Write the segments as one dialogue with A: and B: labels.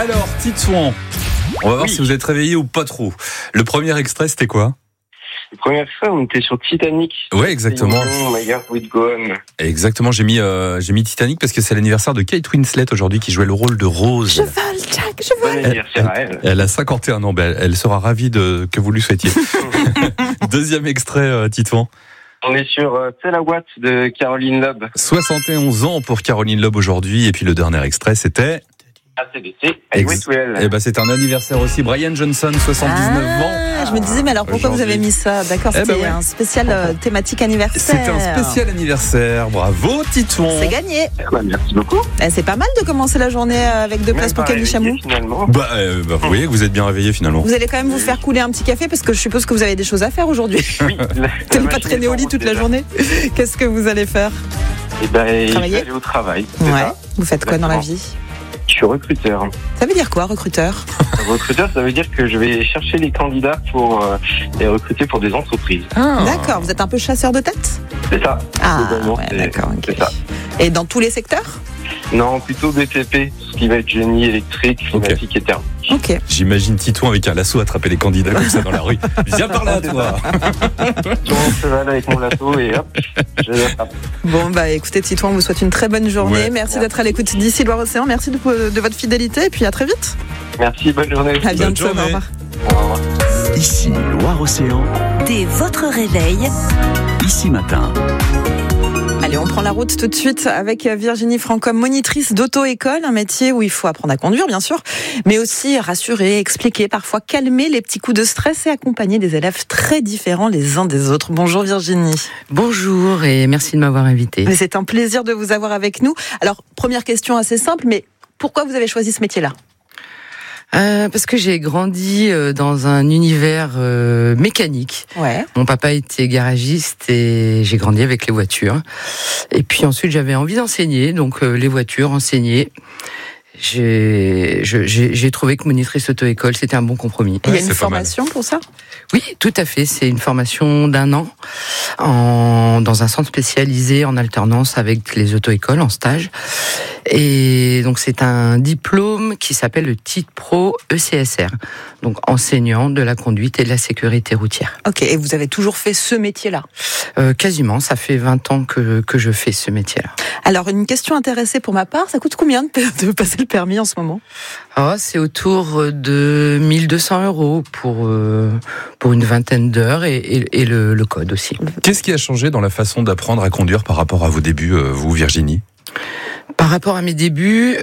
A: Alors, Titouan, on va voir si vous êtes réveillé ou pas trop. Le premier extrait, c'était quoi ?
B: La première fois, on était sur Titanic.
A: Ouais, exactement.
B: My Heart Will Go On.
A: Exactement, j'ai mis Titanic parce que c'est l'anniversaire de Kate Winslet aujourd'hui qui jouait le rôle de Rose.
C: Je vole, Jack, je
B: Bon
C: vole.
B: anniversaire à elle.
A: Elle a 51 ans, elle sera ravie que vous lui souhaitiez. Deuxième extrait, Titouan.
B: On est sur C'est la Watt de Caroline Loeb.
A: 71 ans pour Caroline Loeb aujourd'hui. Et puis le dernier extrait, c'était...
B: ACDC, I Wait Well.
A: Eh ben, c'est un anniversaire aussi. Brian Johnson, 79 ans.
C: Je me disais, mais alors pourquoi vous avez mis ça ? D'accord, c'était un spécial thématique anniversaire.
A: C'était un spécial anniversaire. Bravo, Titouan.
C: C'est gagné.
B: Merci beaucoup.
C: C'est pas mal de commencer la journée avec 2 places pour Camille Chamou.
B: Finalement.
A: Vous voyez que vous êtes bien réveillé finalement.
C: Vous allez quand même vous faire couler un petit café parce que je suppose que vous avez des choses à faire aujourd'hui.
B: Oui.
C: Vous n'allez pas traîner au lit toute la journée. Qu'est-ce que vous allez faire ?
B: Eh ben,
C: Travailler ?
B: aller au travail.
C: Ouais.
B: Ça.
C: Vous faites quoi dans la vie ?
B: Je suis recruteur.
C: Ça veut dire quoi, recruteur ?
B: Recruteur, ça veut dire que je vais chercher les candidats pour les recruter pour des entreprises.
C: D'accord, vous êtes un peu chasseur de tête ?
B: C'est ça. Globalement,
C: ouais, d'accord, ok.
B: C'est ça.
C: Et dans tous les secteurs ?
B: Non, plutôt BTP, ce qui va être génie électrique, climatique et thermique.
C: Ok.
A: J'imagine Titouan avec un lasso attraper les candidats comme ça dans la rue. Viens par là, toi.
B: Sur mon cheval avec mon lasso et hop, je l'attrape.
C: Bon, écoutez, Titouan, on vous souhaite une très bonne journée.
A: Ouais.
C: Merci d'être à l'écoute d'ici Loire-Océan. Merci de votre fidélité et puis à très vite.
B: Merci, bonne journée.
C: À bientôt,
A: journée.
C: au revoir.
B: Au revoir.
D: Ici Loire-Océan,
E: Dès votre réveil,
D: ici matin.
C: Allez, on prend la route tout de suite avec Virginie Francom, monitrice d'auto-école, un métier où il faut apprendre à conduire, bien sûr, mais aussi rassurer, expliquer, parfois calmer les petits coups de stress et accompagner des élèves très différents les uns des autres. Bonjour Virginie.
F: Bonjour et merci de m'avoir invitée.
C: Mais c'est un plaisir de vous avoir avec nous. Alors, première question assez simple, mais pourquoi vous avez choisi ce métier-là ?
F: Parce que j'ai grandi dans un univers mécanique.
C: Ouais.
F: Mon papa était garagiste et j'ai grandi avec les voitures. Et puis ensuite, j'avais envie d'enseigner, donc les voitures, enseigner. J'ai trouvé que monitrice auto-école, c'était un bon compromis.
C: Il y a une formation pour ça ?
F: Oui, tout à fait. C'est une formation d'1 an dans un centre spécialisé en alternance avec les auto-écoles en stage. Et donc c'est un diplôme qui s'appelle le titre pro ECSR, donc enseignant de la conduite et de la sécurité routière.
C: Ok, et vous avez toujours fait ce métier-là ?
F: Quasiment, ça fait 20 ans que je fais ce métier-là.
C: Alors, une question intéressée pour ma part, ça coûte combien de passer le permis en ce moment ?
F: C'est autour de 1 200 € pour une vingtaine d'heures et le code aussi.
A: Qu'est-ce qui a changé dans la façon d'apprendre à conduire par rapport à vos débuts, vous, Virginie ?
F: Par rapport à mes débuts,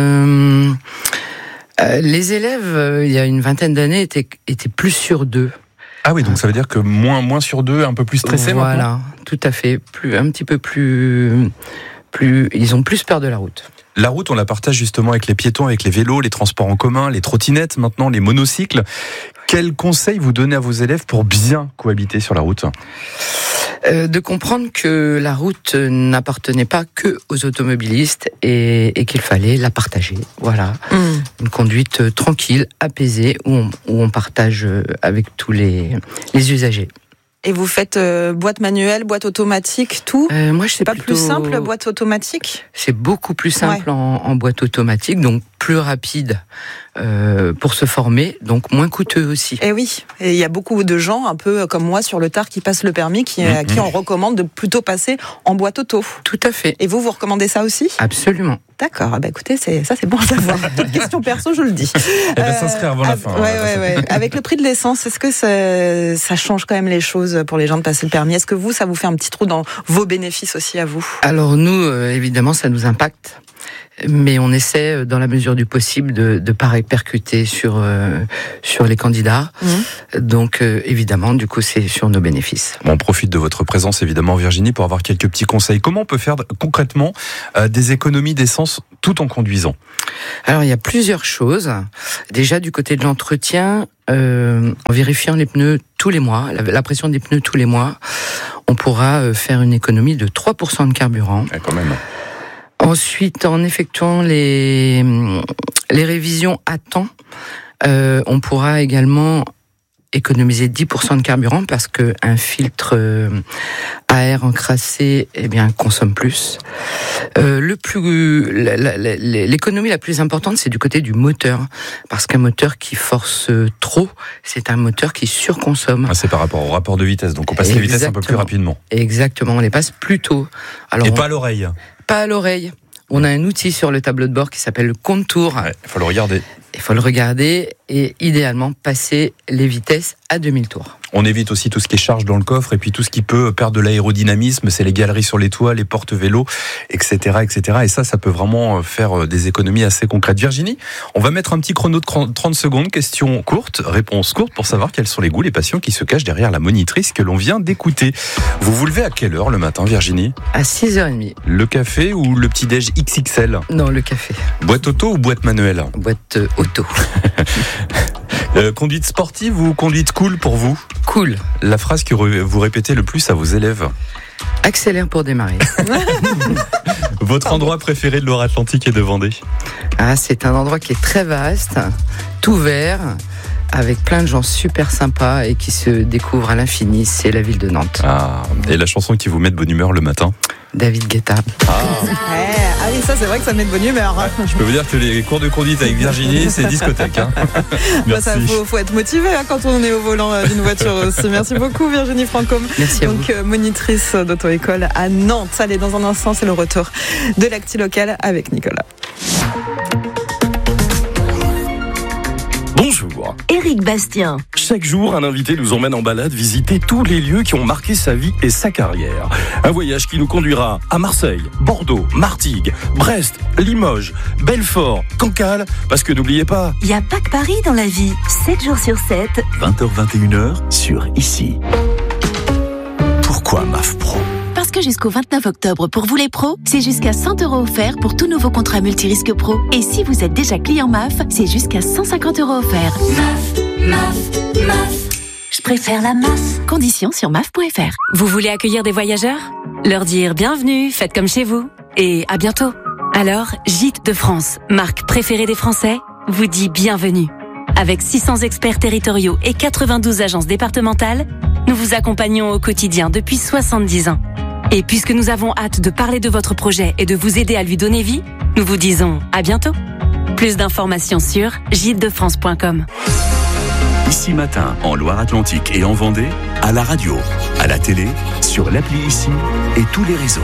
F: les élèves, il y a une vingtaine d'années, étaient plus sûrs d'eux.
A: Ah oui, donc ça veut dire que moins sur 2, un peu plus stressé maintenant ?
F: Voilà, tout à fait. Un petit peu plus, ils ont plus peur de la route.
A: La route, on la partage justement avec les piétons, avec les vélos, les transports en commun, les trottinettes, maintenant les monocycles. Quels conseils vous donnez à vos élèves pour bien cohabiter sur la route ?
F: De comprendre que la route n'appartenait pas que aux automobilistes et qu'il fallait la partager. Voilà, une conduite tranquille, apaisée, où on partage avec tous les usagers.
C: Et vous faites boîte manuelle, boîte automatique, tout ?
F: Moi, je sais
C: pas plus simple, boîte automatique ?
F: C'est beaucoup plus simple en boîte automatique, donc plus rapide pour se former, donc moins coûteux aussi.
C: Et oui, et il y a beaucoup de gens, un peu comme moi sur le tard, qui passent le permis, qui on recommande de plutôt passer en boîte auto.
F: Tout à fait.
C: Et vous recommandez ça aussi ?
F: Absolument.
C: D'accord, écoutez, c'est bon à savoir. Toute question perso, je le dis.
A: Elle va s'inscrire avant la fin.
C: Ouais. Avec le prix de l'essence, est-ce que ça change quand même les choses pour les gens de passer le permis ? Est-ce que ça vous fait un petit trou dans vos bénéfices aussi à vous ?
F: Alors nous, évidemment, ça nous impacte. Mais on essaie, dans la mesure du possible, de ne pas répercuter sur les candidats. Donc, évidemment, du coup, c'est sur nos bénéfices.
A: On profite de votre présence, évidemment, Virginie, pour avoir quelques petits conseils. Comment on peut faire concrètement des économies d'essence tout en conduisant ?
F: Alors, il y a plusieurs choses. Déjà, du côté de l'entretien, en vérifiant les pneus tous les mois, la pression des pneus tous les mois, on pourra faire une économie de 3% de carburant.
A: Quand même.
F: Ensuite, en effectuant les révisions à temps, on pourra également économiser 10% de carburant parce que un filtre à air encrassé, consomme plus. L'économie la plus importante, c'est du côté du moteur, parce qu'un moteur qui force trop, c'est un moteur qui surconsomme.
A: C'est par rapport au rapport de vitesse, donc on passe les vitesses un peu plus rapidement.
F: Exactement, on les passe plus tôt. Alors,
A: et pas à l'oreille.
F: Pas à l'oreille. On a un outil sur le tableau de bord qui s'appelle le compte-tour.
A: Il faut le regarder.
F: Il faut le regarder et idéalement passer les vitesses à 2000 tours.
A: On évite aussi tout ce qui est charge dans le coffre et puis tout ce qui peut perdre de l'aérodynamisme, c'est les galeries sur les toits, les portes vélos, etc., etc. Et ça peut vraiment faire des économies assez concrètes. Virginie, on va mettre un petit chrono de 30 secondes, question courte, réponse courte, pour savoir quels sont les goûts, les passions qui se cachent derrière la monitrice que l'on vient d'écouter. Vous vous levez à quelle heure le matin, Virginie ?
F: À 6h30.
A: Le café ou le petit-déj XXL ?
F: Non, le café.
A: Boîte auto ou boîte manuelle ?
F: Boîte auto.
A: Conduite sportive ou conduite cool pour vous ?
F: Cool.
A: La phrase que vous répétez le plus à vos élèves ?
F: Accélère pour démarrer.
A: Votre endroit préféré de Loire-Atlantique et de Vendée ?
F: C'est un endroit qui est très vaste, tout vert, avec plein de gens super sympas et qui se découvrent à l'infini. C'est la ville de Nantes.
A: Et la chanson qui vous met de bonne humeur le matin ?
F: David Guetta.
C: Oui, ça c'est vrai que ça met de bonne humeur.
A: Je peux vous dire que les cours de conduite avec Virginie, c'est discothèque.
C: Merci. Faut être motivé quand on est au volant d'une voiture aussi. Merci beaucoup Virginie Francom.
F: Merci à vous.
C: Donc monitrice d'auto-école à Nantes. Allez, dans un instant, c'est le retour de l'actu locale avec Nicolas.
G: Bonjour.
E: Éric Bastien.
G: Chaque jour, un invité nous emmène en balade visiter tous les lieux qui ont marqué sa vie et sa carrière. Un voyage qui nous conduira à Marseille, Bordeaux, Martigues, Brest, Limoges, Belfort, Cancale, parce que n'oubliez pas...
E: Il n'y a pas que Paris dans la vie. 7 jours sur 7.
D: 20h-21h sur Ici. Pourquoi MAF Pro ?
H: Parce que jusqu'au 29 octobre, pour vous les pros, c'est jusqu'à 100 € offerts pour tout nouveau contrat multirisque pro. Et si vous êtes déjà client MAF, c'est jusqu'à 150 € offerts.
E: MAF. Je préfère la MAF.
H: Conditions sur maf.fr.
I: Vous voulez accueillir des voyageurs ? Leur dire bienvenue, faites comme chez vous. Et à bientôt. Alors, Gîtes de France, marque préférée des Français, vous dit bienvenue. Avec 600 experts territoriaux et 92 agences départementales, nous vous accompagnons au quotidien depuis 70 ans. Et puisque nous avons hâte de parler de votre projet et de vous aider à lui donner vie, nous vous disons à bientôt. Plus d'informations sur gîtesdefrance.com.
D: Ici Matin, en Loire-Atlantique et en Vendée, à la radio, à la télé, sur l'appli Ici et tous les réseaux.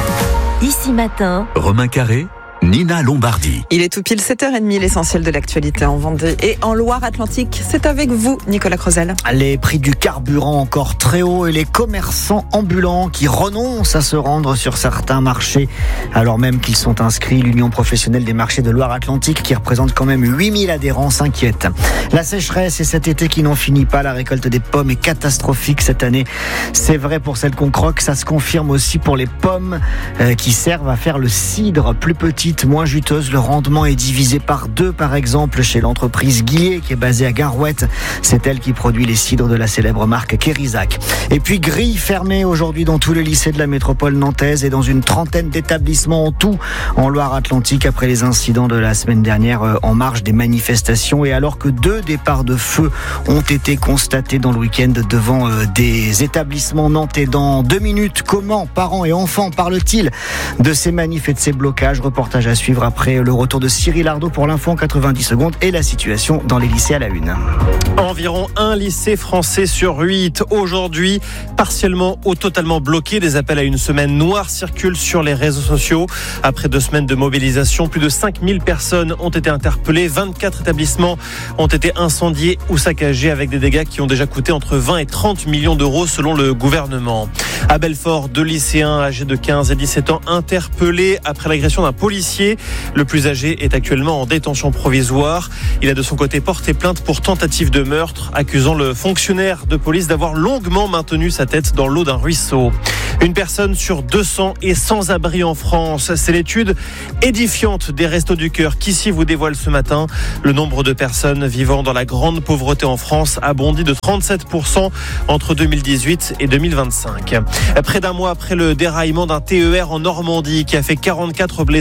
E: Ici Matin.
D: Romain Carré, Nina Lombardi.
C: Il est tout pile 7h30, l'essentiel de l'actualité en Vendée et en Loire-Atlantique. C'est avec vous, Nicolas Crozel.
J: Les prix du carburant encore très hauts et les commerçants ambulants qui renoncent à se rendre sur certains marchés alors même qu'ils sont inscrits. L'Union professionnelle des marchés de Loire-Atlantique, qui représente quand même 8000 adhérents, s'inquiète. La sécheresse et cet été qui n'en finit pas, la récolte des pommes est catastrophique cette année. C'est vrai pour celles qu'on croque, ça se confirme aussi pour les pommes qui servent à faire le cidre. Plus petites, moins juteuses, le rendement est divisé par 2 par exemple chez l'entreprise Guillet qui est basée à Garouette. C'est elle qui produit les cidres de la célèbre marque Kérizac. Et puis grille fermée aujourd'hui dans tous les lycées de la métropole nantaise et dans une trentaine d'établissements en tout en Loire-Atlantique après les incidents de la semaine dernière en marge des manifestations et alors que 2 départs de feu ont été constatés dans le week-end devant des établissements nantais. Dans 2 minutes, comment parents et enfants parlent-ils de ces manifs et de ces blocages? Reportage à suivre après le retour de Cyril Ardo pour l'info en 90 secondes et la situation dans les lycées à la une.
K: Environ un lycée français sur 8 aujourd'hui, partiellement ou totalement bloqué. Des appels à une semaine noire circulent sur les réseaux sociaux. Après 2 semaines de mobilisation, plus de 5000 personnes ont été interpellées. 24 établissements ont été incendiés ou saccagés avec des dégâts qui ont déjà coûté entre 20 et 30 millions d'euros selon le gouvernement. À Belfort, 2 lycéens âgés de 15 et 17 ans interpellés après l'agression d'un policier. Le plus âgé est actuellement en détention provisoire. Il a de son côté porté plainte pour tentative de meurtre, accusant le fonctionnaire de police d'avoir longuement maintenu sa tête dans l'eau d'un ruisseau. Une personne sur 200 est sans abri en France. C'est l'étude édifiante des Restos du Cœur qu'ici vous dévoile ce matin. Le nombre de personnes vivant dans la grande pauvreté en France a bondi de 37% entre 2018 et 2025. Près d'un mois après le déraillement d'un TER en Normandie qui a fait 44 blessés dont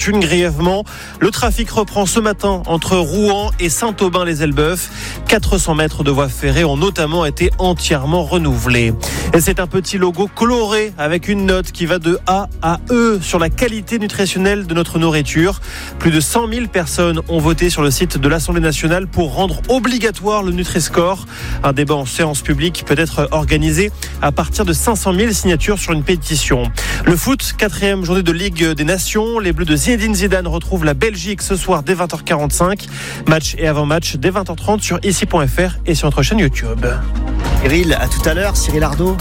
K: une grièvement. Le trafic reprend ce matin entre Rouen et Saint-Aubin-les-Elbeuf. 400 mètres de voies ferrées ont notamment été entièrement renouvelés. Et c'est un petit logo coloré avec une note qui va de A à E sur la qualité nutritionnelle de notre nourriture. Plus de 100 000 personnes ont voté sur le site de l'Assemblée nationale pour rendre obligatoire le Nutri-Score. Un débat en séance publique peut être organisé à partir de 500 000 signatures sur une pétition. Le foot, 4e journée de Ligue des Nations. Les Bleus de Zinedine Zidane retrouvent la Belgique ce soir dès 20h45. Match et avant-match dès 20h30 sur ici.fr et sur notre chaîne YouTube.
J: Cyril, à tout à l'heure. Cyril Ardo,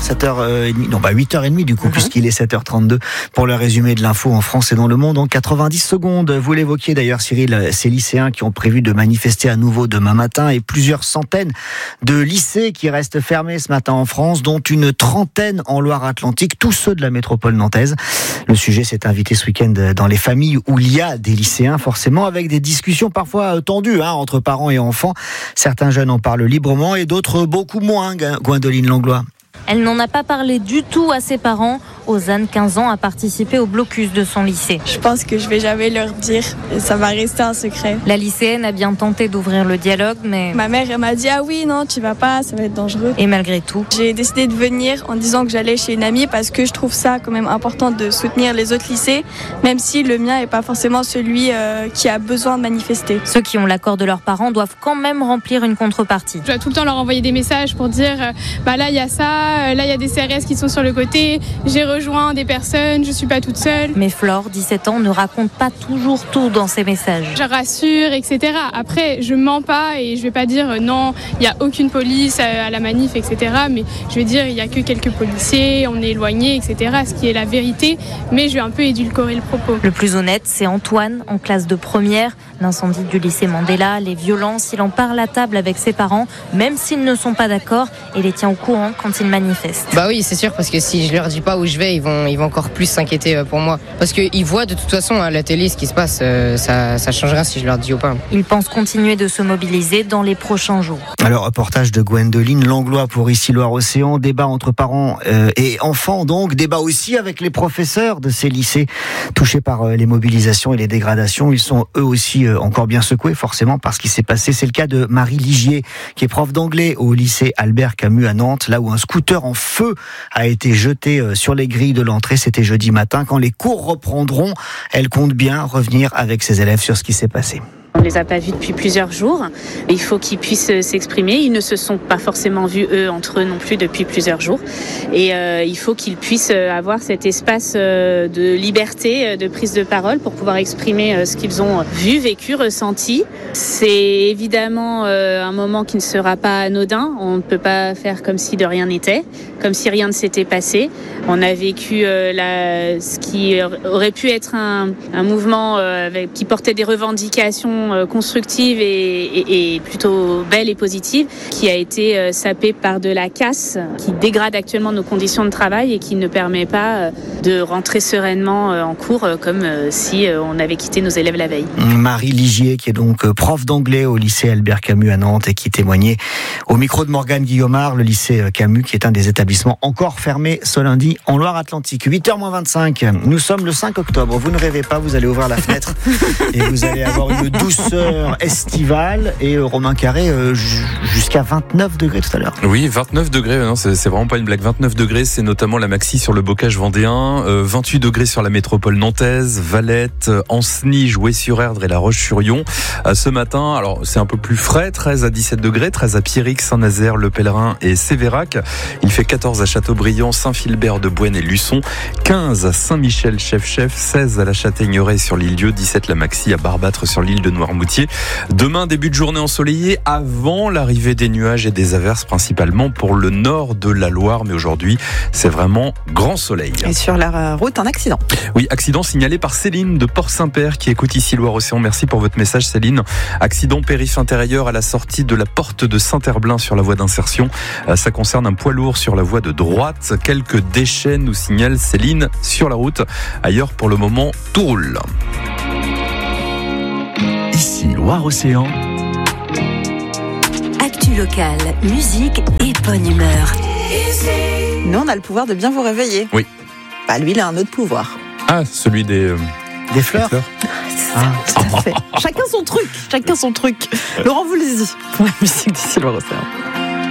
J: 8h30 du coup, puisqu'il est 7h32 pour le résumé de l'info en France et dans le monde en 90 secondes. Vous l'évoquiez d'ailleurs, Cyril, ces lycéens qui ont prévu de manifester à nouveau demain matin et plusieurs centaines de lycées qui restent fermés ce matin en France, dont une trentaine en Loire-Atlantique, tous ceux de la métropole nantaise. Le sujet s'est invité ce week-end dans les familles où il y a des lycéens, forcément, avec des discussions parfois tendues entre parents et enfants. Certains jeunes en parlent librement et d'autres beaucoup moins. Gwendoline Langlois.
L: Elle n'en a pas parlé du tout à ses parents. Ozane, 15 ans, a participé au blocus de son lycée.
M: Je pense que je vais jamais leur dire et ça va rester un secret.
L: La lycéenne a bien tenté d'ouvrir le dialogue, mais...
M: Ma mère, elle m'a dit « Ah oui, non, tu vas pas, ça va être dangereux. »
L: Et malgré tout...
M: J'ai décidé de venir en disant que j'allais chez une amie parce que je trouve ça quand même important de soutenir les autres lycées, même si le mien n'est pas forcément celui qui a besoin de manifester.
L: Ceux qui ont l'accord de leurs parents doivent quand même remplir une contrepartie.
N: Je dois tout le temps leur envoyer des messages pour dire là il y a ça, là il y a des CRS qui sont sur le côté, j'ai rejoint des personnes, je suis pas toute seule.
L: Mais Flore, 17 ans, ne raconte pas toujours tout dans ses messages.
N: Je rassure, etc. Après, je mens pas et je vais pas dire non, il y a aucune police à la manif, etc. Mais je vais dire il y a que quelques policiers, on est éloigné, etc. Ce qui est la vérité, mais je vais un peu édulcorer le propos.
L: Le plus honnête, c'est Antoine, en classe de première. L'incendie du lycée Mandela, les violences, il en parle à table avec ses parents, même s'ils ne sont pas d'accord, et les tient au courant quand ils manifestent.
O: Bah oui, c'est sûr, parce que si je leur dis pas où je vais, ils vont encore plus s'inquiéter pour moi. Parce qu'ils voient de toute façon à la télé ce qui se passe, ça changera si je leur dis ou pas.
L: Ils pensent continuer de se mobiliser dans les prochains jours.
J: Alors, reportage de Gwendoline Langlois pour Ici Loire-Océan, débat entre parents et enfants, donc débat aussi avec les professeurs de ces lycées touchés par les mobilisations et les dégradations. Ils sont eux aussi encore bien secoués, forcément, par ce qui s'est passé. C'est le cas de Marie Ligier, qui est prof d'anglais au lycée Albert Camus à Nantes, là où un scooter en feu a été jeté sur les grilles de l'entrée. C'était jeudi matin. Quand les cours reprendront, elle compte bien revenir avec ses élèves sur ce qui s'est passé.
P: On ne les a pas vus depuis plusieurs jours. Il faut qu'ils puissent s'exprimer. Ils ne se sont pas forcément vus, eux, entre eux non plus, depuis plusieurs jours. Et il faut qu'ils puissent avoir cet espace de liberté, de prise de parole pour pouvoir exprimer ce qu'ils ont vu, vécu, ressenti. C'est évidemment un moment qui ne sera pas anodin. On ne peut pas faire comme si de rien n'était, comme si rien ne s'était passé. On a vécu ce qui aurait pu être un mouvement qui portait des revendications constructive et plutôt belle et positive, qui a été sapée par de la casse qui dégrade actuellement nos conditions de travail et qui ne permet pas de rentrer sereinement en cours comme si on avait quitté nos élèves la veille.
J: Marie Ligier, qui est donc prof d'anglais au lycée Albert Camus à Nantes et qui témoignait au micro de Morgane Guillaumard, le lycée Camus qui est un des établissements encore fermés ce lundi en Loire-Atlantique. 8h-25, nous sommes le 5 octobre, vous ne rêvez pas, vous allez ouvrir la fenêtre et vous allez avoir une douceur estivale et Romain Carré jusqu'à 29 degrés tout à l'heure.
A: Oui, 29 degrés, non, c'est vraiment pas une blague. 29 degrés, c'est notamment la maxi sur le bocage vendéen, 28 degrés sur la métropole nantaise, Valette, Ancenis, Joué-sur-Erdre et La Roche-sur-Yon. Ce matin, alors c'est un peu plus frais, 13 à 17 degrés, 13 à Pierrick, Saint-Nazaire, Le Pèlerin et Sévérac. Il fait 14 à Châteaubriand, Saint-Philbert de Bouenne et Luçon, 15 à Saint-Michel, Chef-Chef, 16 à la Châtaigneraie sur l'île Dieu, 17 la maxi à Barbâtre sur l'île de Noirmoutier. Demain, début de journée ensoleillée avant l'arrivée des nuages et des averses, principalement pour le nord de la Loire. Mais aujourd'hui, c'est vraiment grand soleil.
C: Et sur la route, un accident.
A: Oui, accident signalé par Céline de Port-Saint-Père qui écoute ici Loire-Océan. Merci pour votre message, Céline. Accident périph' intérieur à la sortie de la porte de Saint-Herblain sur la voie d'insertion. Ça concerne un poids lourd sur la voie de droite. Quelques déchets, nous signale Céline, sur la route. Ailleurs, pour le moment, tout roule.
D: Ici Loire-Océan.
E: Actu locale, musique et bonne humeur.
C: Nous, on a le pouvoir de bien vous réveiller.
A: Oui.
C: Bah, lui, il a un autre pouvoir.
A: Ah, celui des
J: Des fleurs.
C: Tout à fait. Chacun son truc. Laurent Voulzy pour la musique du Sylvain Rosser.